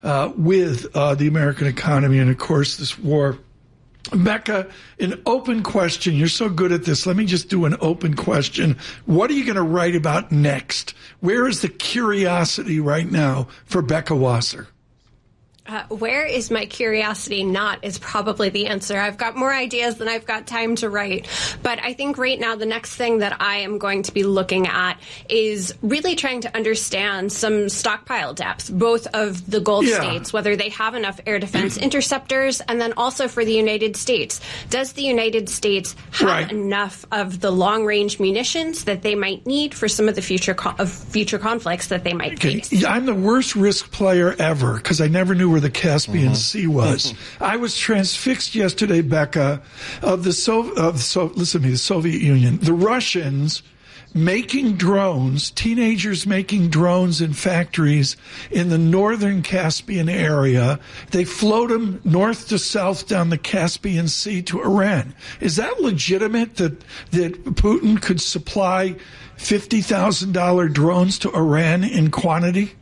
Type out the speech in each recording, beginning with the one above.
with the American economy and, of course, this war. Becca, an open question. You're so good at this. Let me just do an open question. What are you going to write about next? Where is the curiosity right now for Becca Wasser? Where is my curiosity not is probably the answer. I've got more ideas than I've got time to write. But I think right now the next thing that I am going to be looking at is really trying to understand some stockpile depths, both of the Gulf states, whether they have enough air defense interceptors, and then also for the United States. Does the United States have enough of the long-range munitions that they might need for some of the future conflicts that they might face? I'm the worst risk player ever because I never knew where the Caspian Sea was. I was transfixed yesterday, Becca, of the Soviet Union. The Russians making drones, teenagers making drones in factories in the northern Caspian area. They float them north to south down the Caspian Sea to Iran. Is that legitimate that Putin could supply $50,000 drones to Iran in quantity?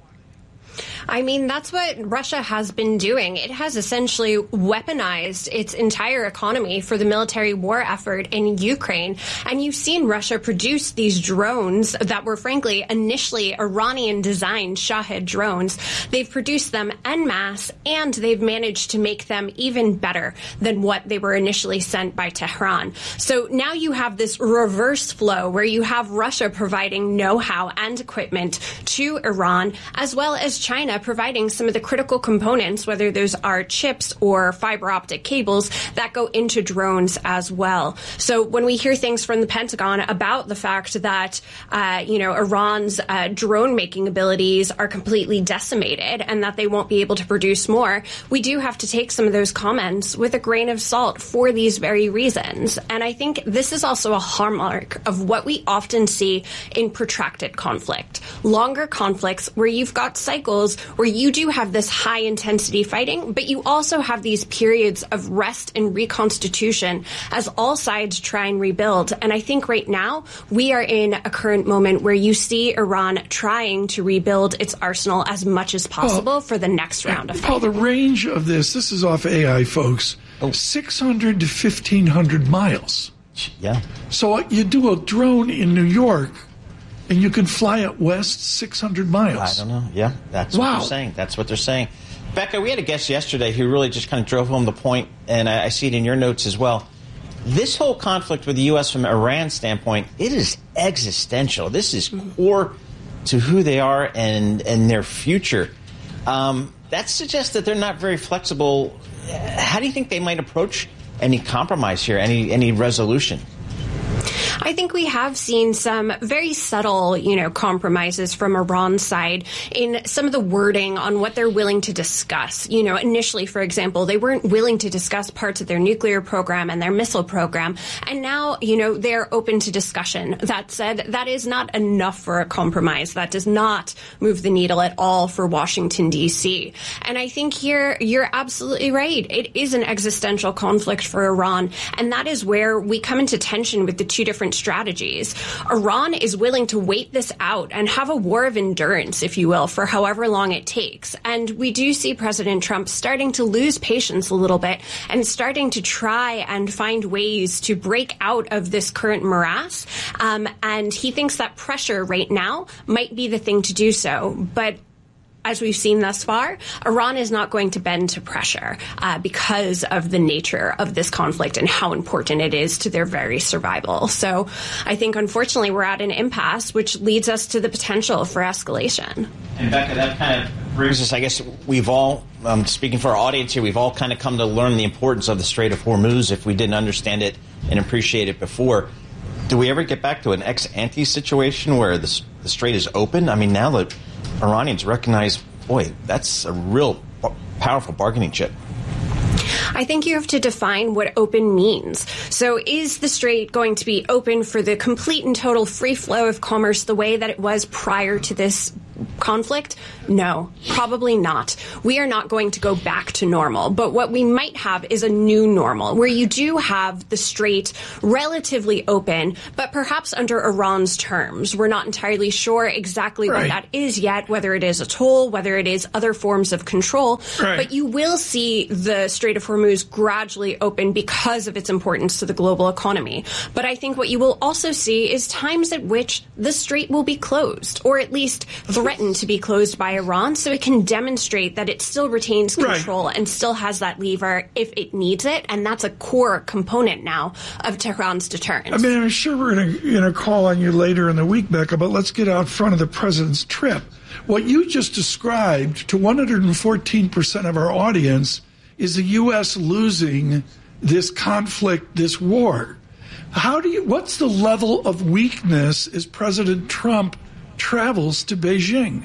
I mean, that's what Russia has been doing. It has essentially weaponized its entire economy for the military war effort in Ukraine. And you've seen Russia produce these drones that were, frankly, initially Iranian-designed Shahed drones. They've produced them en masse, and they've managed to make them even better than what they were initially sent by Tehran. So now you have this reverse flow where you have Russia providing know-how and equipment to Iran, as well as China providing some of the critical components, whether those are chips or fiber optic cables that go into drones as well. So when we hear things from the Pentagon about the fact that, Iran's drone making abilities are completely decimated and that they won't be able to produce more, we do have to take some of those comments with a grain of salt for these very reasons. And I think this is also a hallmark of what we often see in protracted conflict. Longer conflicts where you've got cycles where you do have this high intensity fighting, but you also have these periods of rest and reconstitution as all sides try and rebuild. And I think right now we are in a current moment where you see Iran trying to rebuild its arsenal as much as possible for the next round of fighting. Paul, the range of this is off AI, folks, 600 to 1,500 miles. Yeah. So you do a drone in New York, and you can fly it west 600 miles. I don't know. Yeah, that's what they're saying. That's what they're saying. Becca, we had a guest yesterday who really just kind of drove home the point, and I see it in your notes as well. This whole conflict with the U.S. from Iran's standpoint, it is existential. This is core to who they are and their future. That suggests that they're not very flexible. How do you think they might approach any compromise here, any resolution? I think we have seen some very subtle, compromises from Iran's side in some of the wording on what they're willing to discuss. Initially, for example, they weren't willing to discuss parts of their nuclear program and their missile program. And now, they're open to discussion. That said, that is not enough for a compromise. That does not move the needle at all for Washington, D.C. And I think here you're absolutely right. It is an existential conflict for Iran. And that is where we come into tension with the two different strategies. Iran is willing to wait this out and have a war of endurance, if you will, for however long it takes. And we do see President Trump starting to lose patience a little bit and starting to try and find ways to break out of this current morass. And he thinks that pressure right now might be the thing to do so. But as we've seen thus far, Iran is not going to bend to pressure because of the nature of this conflict and how important it is to their very survival. So I think, unfortunately, we're at an impasse, which leads us to the potential for escalation. And Becca, that kind of brings us, I guess, we've all, speaking for our audience here, we've all kind of come to learn the importance of the Strait of Hormuz if we didn't understand it and appreciate it before. Do we ever get back to an ex-ante situation where the strait is open? I mean, now that Iranians recognize, boy, that's a real powerful bargaining chip. I think you have to define what open means. So is the strait going to be open for the complete and total free flow of commerce the way that it was prior to this conflict? No, probably not. We are not going to go back to normal. But what we might have is a new normal, where you do have the Strait relatively open, but perhaps under Iran's terms. We're not entirely sure exactly what that is yet, whether it is a toll, whether it is other forms of control. But you will see the Strait of Hormuz gradually open because of its importance to the global economy. But I think what you will also see is times at which the strait will be closed, or at least threatened to be closed by Iran, so it can demonstrate that it still retains control and still has that lever if it needs it. And that's a core component now of Tehran's deterrence. I mean, I'm sure we're going to call on you later in the week, Becca, but let's get out front of the president's trip. What you just described to 114% of our audience is the U.S. losing this conflict, this war. What's the level of weakness as President Trump travels to Beijing?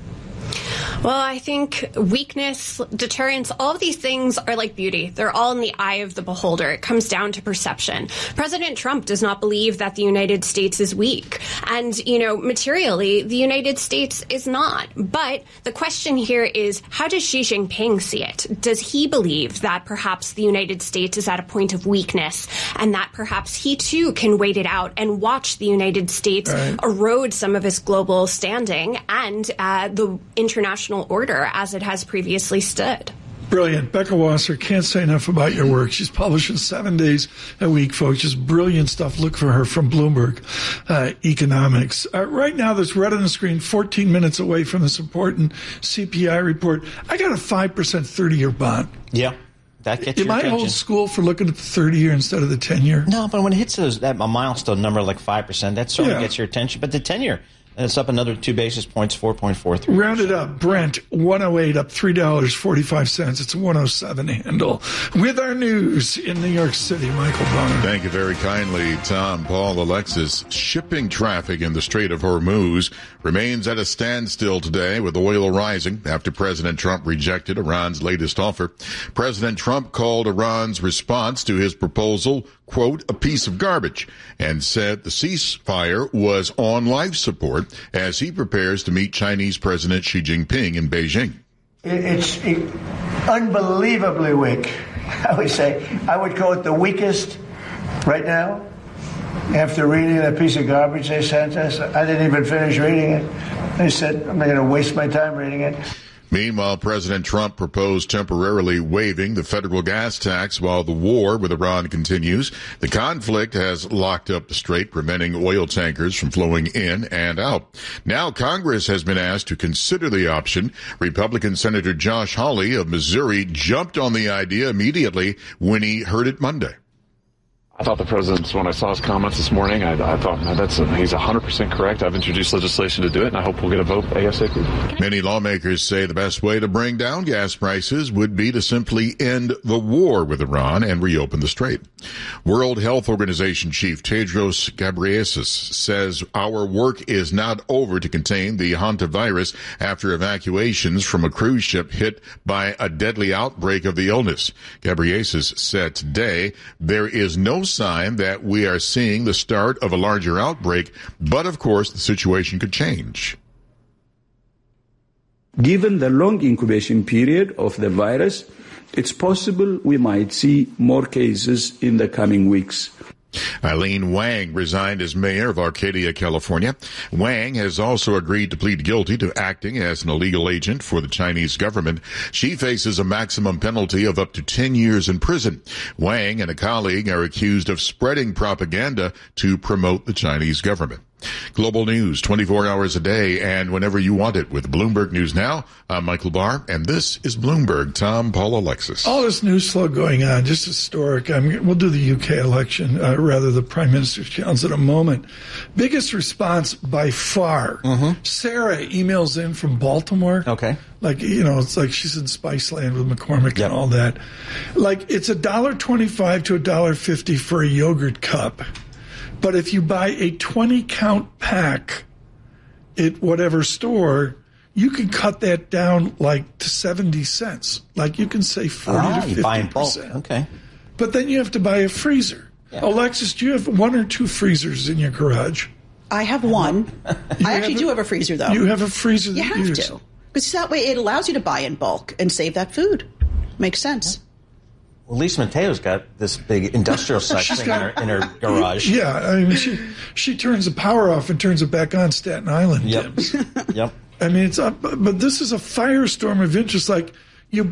Well, I think weakness, deterrence, all of these things are like beauty. They're all in the eye of the beholder. It comes down to perception. President Trump does not believe that the United States is weak. And, materially, the United States is not. But the question here is, how does Xi Jinping see it? Does he believe that perhaps the United States is at a point of weakness and that perhaps he too can wait it out and watch the United States erode some of its global standing and the international order as it has previously stood? Brilliant. Becca Wasser, can't say enough about your work. She's publishing 7 days a week, folks. Just brilliant stuff. Look for her from Bloomberg Economics. Right now, there's red on the screen, 14 minutes away from this important CPI report. I got a 5% 30-year bond. Yeah. That gets your attention. Am I old school for looking at the 30-year instead of the 10-year? No, but when it hits a milestone number like 5%, that certainly gets your attention. But the 10-year, it's up another 2 basis points, 4.43. Round it up. Brent, 108 up $3.45. It's a 107 handle. With our news in New York City, Michael Bonner. Thank you very kindly, Tom, Paul, Alexis. Shipping traffic in the Strait of Hormuz remains at a standstill today, with oil rising after President Trump rejected Iran's latest offer. President Trump called Iran's response to his proposal, quote, a piece of garbage, and said the ceasefire was on life support as he prepares to meet Chinese President Xi Jinping in Beijing. It's unbelievably weak, I would say. I would call it the weakest right now. After reading that piece of garbage they sent us, I didn't even finish reading it. I said, I'm not going to waste my time reading it. Meanwhile, President Trump proposed temporarily waiving the federal gas tax while the war with Iran continues. The conflict has locked up the strait, preventing oil tankers from flowing in and out. Now Congress has been asked to consider the option. Republican Senator Josh Hawley of Missouri jumped on the idea immediately when he heard it Monday. I thought the president, when I saw his comments this morning, I thought, man, he's 100% correct. I've introduced legislation to do it, and I hope we'll get a vote ASAP. Many lawmakers say the best way to bring down gas prices would be to simply end the war with Iran and reopen the strait. World Health Organization Chief Tedros Ghebreyesus says our work is not over to contain the hantavirus after evacuations from a cruise ship hit by a deadly outbreak of the illness. Ghebreyesus said today there is no sign that we are seeing the start of a larger outbreak, but of course the situation could change. Given the long incubation period of the virus, it's possible we might see more cases in the coming weeks. Eileen Wang resigned as mayor of Arcadia, California. Wang has also agreed to plead guilty to acting as an illegal agent for the Chinese government. She faces a maximum penalty of up to 10 years in prison. Wang and a colleague are accused of spreading propaganda to promote the Chinese government. Global news 24 hours a day and whenever you want it with Bloomberg News Now. I'm Michael Barr, and this is Bloomberg. Tom, Paul, Alexis. All this news flow going on, just historic. We'll do the UK election, rather the Prime Minister's challenge in a moment. Biggest response by far. Sarah emails in from Baltimore. Okay. It's like she's in Spiceland with McCormick and all that. It's $1.25 to $1.50 for a yogurt cup. But if you buy a 20-count pack at whatever store, you can cut that down to 70 cents. You can save 40 to 50%. You buy in bulk. Okay. But then you have to buy a freezer. Yeah. Alexis, do you have one or two freezers in your garage? I have one. I actually do have a freezer, though. You have a freezer that you have to. Because that way it allows you to buy in bulk and save that food. Makes sense. Well, Lisa Mateo's got this big industrial site thing in her garage. Yeah, I mean, she turns the power off and turns it back on Staten Island. Yep. Yep. I mean, it's up, but this is a firestorm of interest. Like,